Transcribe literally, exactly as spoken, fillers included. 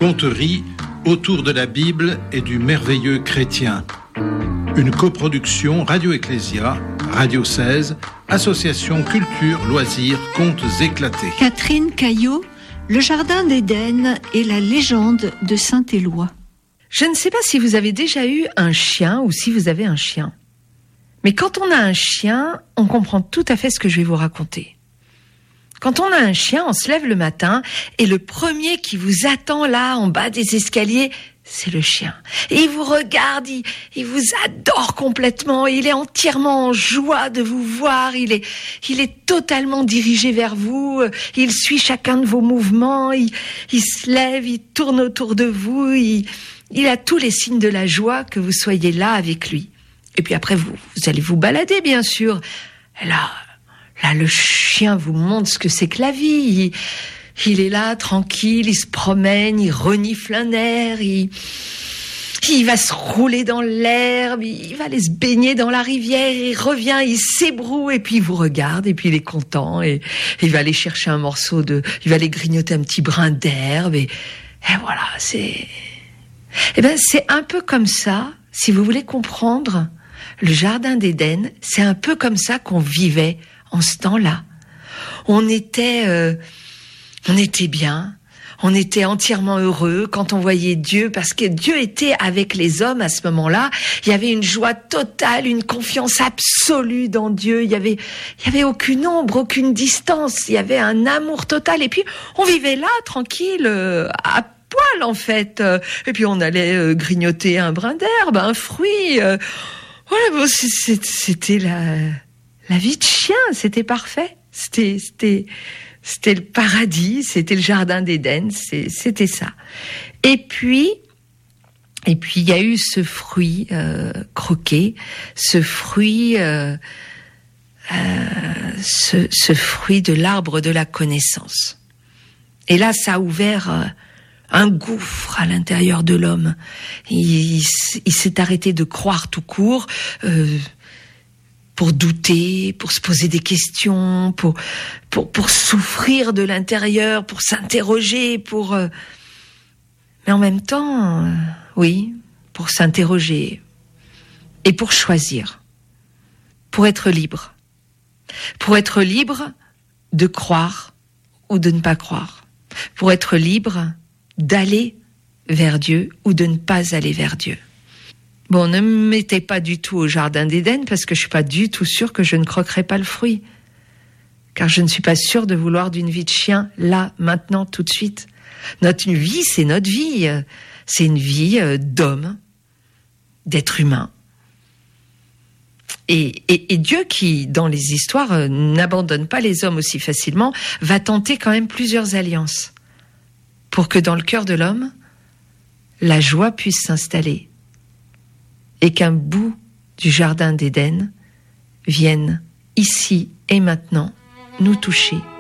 Conterie autour de la Bible et du merveilleux chrétien. Une coproduction Radio Ecclésia, Radio seize, Association Culture, Loisirs, Contes éclatés. Catherine Caillot, Le Jardin d'Éden et la légende de Saint-Éloi. Je ne sais pas si vous avez déjà eu un chien ou si vous avez un chien. Mais quand on a un chien, on comprend tout à fait ce que je vais vous raconter. Quand on a un chien, on se lève le matin et le premier qui vous attend là, en bas des escaliers, c'est le chien. Et il vous regarde, il, il vous adore complètement, il est entièrement en joie de vous voir, il est, il est totalement dirigé vers vous, il suit chacun de vos mouvements, il, il se lève, il tourne autour de vous, il, il a tous les signes de la joie que vous soyez là avec lui. Et puis après, vous, vous allez vous balader, bien sûr. Et là, là, le chien vous montre ce que c'est que la vie. Il, il est là, tranquille, il se promène, il renifle un air, il, il va se rouler dans l'herbe, il va aller se baigner dans la rivière, il revient, il s'ébroue, et puis il vous regarde, et puis il est content, et, et il va aller chercher un morceau de... Il va aller grignoter un petit brin d'herbe, et, et voilà, c'est... Eh ben, c'est un peu comme ça, si vous voulez comprendre... Le Jardin d'Éden, c'est un peu comme ça qu'on vivait en ce temps-là. On était, euh, on était bien, on était entièrement heureux quand on voyait Dieu, parce que Dieu était avec les hommes à ce moment-là. Il y avait une joie totale, une confiance absolue dans Dieu. Il y avait, il y avait aucune ombre, aucune distance. Il y avait un amour total. Et puis, on vivait là, tranquille, euh, à poil en fait. Et puis, on allait euh, grignoter un brin d'herbe, un fruit. Euh, Voilà, bon, c'était la, la vie de chien, c'était parfait. C'était, c'était, c'était le paradis, c'était le Jardin d'Éden, c'était ça. Et puis, et puis il y a eu ce fruit euh, croqué, ce fruit, euh, euh, ce, ce fruit de l'arbre de la connaissance. Et là, ça a ouvert... Euh, un gouffre à l'intérieur de l'homme. Il, il, il s'est arrêté de croire tout court, euh, pour douter, pour se poser des questions, pour, pour, pour souffrir de l'intérieur, pour s'interroger, pour... Euh, mais en même temps, euh, oui, pour s'interroger et pour choisir, pour être libre. Pour être libre de croire ou de ne pas croire. Pour être libre... d'aller vers Dieu ou de ne pas aller vers Dieu. Bon, ne me mettez pas du tout au Jardin d'Éden parce que je suis pas du tout sûre que je ne croquerai pas le fruit. Car je ne suis pas sûre de vouloir d'une vie de chien là, maintenant, tout de suite. Notre vie, c'est notre vie. C'est une vie d'homme, d'être humain. Et, et, et Dieu qui, dans les histoires, n'abandonne pas les hommes aussi facilement, va tenter quand même plusieurs alliances. Pour que dans le cœur de l'homme, la joie puisse s'installer et qu'un bout du Jardin d'Éden vienne ici et maintenant nous toucher.